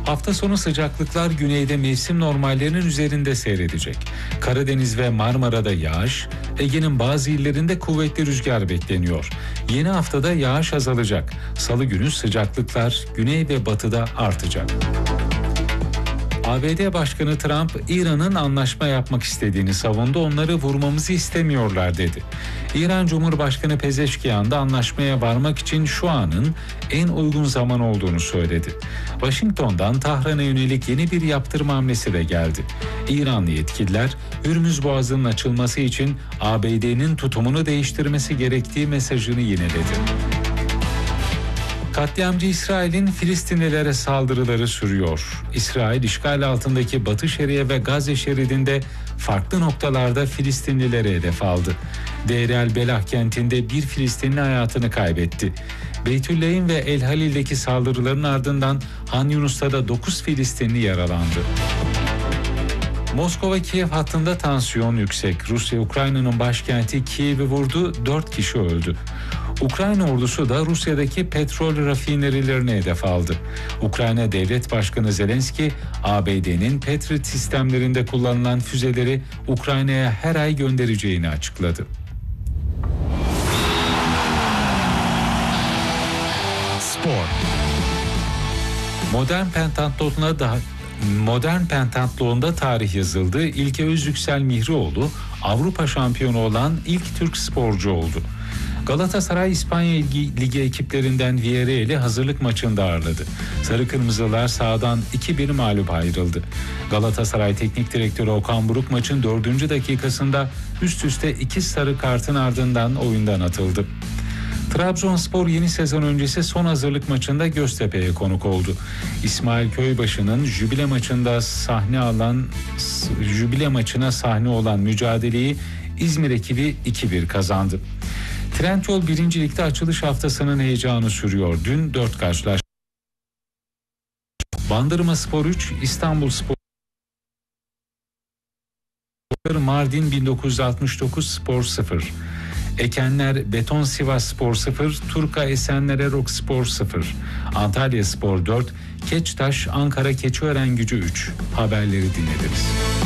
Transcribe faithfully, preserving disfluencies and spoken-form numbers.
Hafta sonu sıcaklıklar güneyde mevsim normallerinin üzerinde seyredecek. Karadeniz ve Marmara'da yağış, Ege'nin bazı illerinde kuvvetli rüzgar bekleniyor. Yeni haftada yağış azalacak. Salı günü sıcaklıklar güney ve batıda artacak. A B D Başkanı Trump, İran'ın anlaşma yapmak istediğini savundu, onları vurmamızı istemiyorlar dedi. İran Cumhurbaşkanı Pezeşkiyan da anlaşmaya varmak için şu anın en uygun zaman olduğunu söyledi. Washington'dan Tahran'a yönelik yeni bir yaptırım hamlesi de geldi. İranlı yetkililer, Hürmüz Boğazı'nın açılması için A B D'nin tutumunu değiştirmesi gerektiği mesajını yineledi. Katliamcı İsrail'in Filistinlilere saldırıları sürüyor. İsrail, işgal altındaki Batı Şeria ve Gazze şeridinde farklı noktalarda Filistinlilere hedef aldı. Deir el Belah kentinde bir Filistinli hayatını kaybetti. Beytüllahin ve El Halil'deki saldırıların ardından Han Yunus'ta da dokuz Filistinli yaralandı. Moskova-Kiev hattında tansiyon yüksek. Rusya, Ukrayna'nın başkenti Kiev'i vurdu, dört kişi öldü. Ukrayna ordusu da Rusya'daki petrol rafinerilerine hedef aldı. Ukrayna Devlet Başkanı Zelenski, A B D'nin Patriot sistemlerinde kullanılan füzeleri Ukrayna'ya her ay göndereceğini açıkladı. Spor. Modern pentatlonda da Modern pentatlonda tarih yazıldı. İlke Özyüksel Mihrioğlu Avrupa şampiyonu olan ilk Türk sporcu oldu. Galatasaray İspanya Ligi ekiplerinden Villarreal'i hazırlık maçında ağırladı. Sarı Kırmızılar sahadan iki bir mağlup ayrıldı. Galatasaray Teknik Direktörü Okan Buruk maçın dördüncü dakikasında üst üste iki sarı kartın ardından oyundan atıldı. Trabzonspor yeni sezon öncesi son hazırlık maçında Göztepe'ye konuk oldu. İsmail Köybaşı'nın jübile maçında sahne alan jübile maçına sahne olan mücadeleyi İzmir ekibi iki bir kazandı. Trendyol birinci Lig'de açılış haftasının heyecanı sürüyor. Dün dört karşılaşma. Bandırmaspor üç, İstanbulspor Mardin bin dokuz yüz altmış dokuz Spor sıfır. Ekenler Beton Sivasspor sıfır, Turka Esenler Erok Spor sıfır. Antalyaspor dört, Keçtaş Ankara Keçiören Gücü üç. Haberleri dinlediniz.